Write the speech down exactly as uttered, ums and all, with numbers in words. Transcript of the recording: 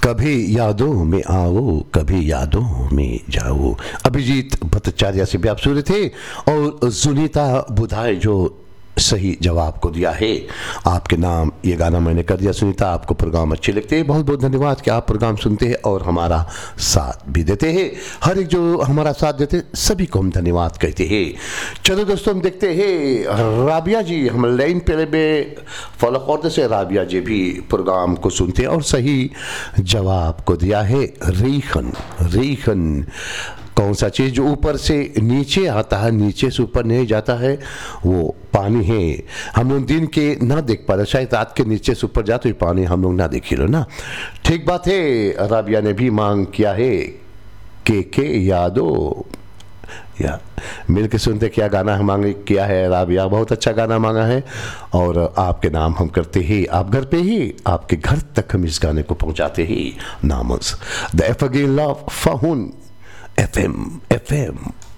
कभी यादों में आओ कभी यादों में जाओ। अभिजीत भट्टाचार्य से भी आप सुने थे और सुनीता बुधाई जो सही जवाब को दिया है। आपके नाम ये गाना मैंने कर दिया। सुनीता, आपको प्रोग्राम अच्छे लगते हैं, बहुत बहुत धन्यवाद कि आप प्रोग्राम सुनते हैं और हमारा साथ भी देते हैं। हर एक जो हमारा साथ देते हैं सभी को हम धन्यवाद कहते हैं। चलो दोस्तों, हम देखते हैं राबिया जी, हम लाइन पे में फॉलो करते से राबिया जी भी प्रोग्राम को सुनते हैं और सही जवाब को दिया है रेखन। रेखन कौन सा चीज़ जो ऊपर से नीचे आता है, नीचे से ऊपर नहीं जाता है, वो पानी है। हम लोग दिन के ना देख पाते, शायद रात के नीचे से ऊपर जाते तो पानी हम लोग ना देख लो ना। ठीक बात है। राबिया ने भी मांग किया है के के यादो या मिल के सुनते क्या गाना हम मांग किया है। राबिया बहुत अच्छा गाना मांगा है और आपके नाम हम करते ही आप घर पे ही आपके घर तक हम इस गाने को पहुंचाते ही। नामस the F again love फाहुन F M F M